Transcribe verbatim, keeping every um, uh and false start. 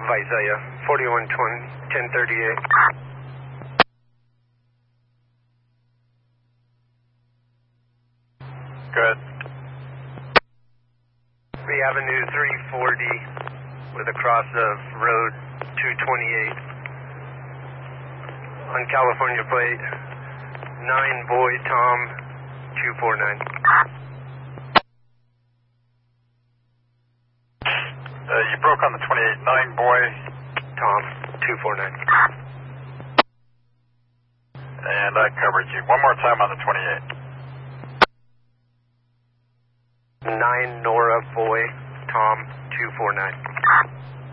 Visalia, forty-one twenty, ten thirty-eight. Good. The Avenue three forty with a cross of Road two twenty-eight on California plate, nine Boy Tom two four nine. Uh, you broke on the twenty-eight, nine Boy Tom two four nine. And I covered you. One more time on the twenty-eight. nine Nora Boy Tom two four nine.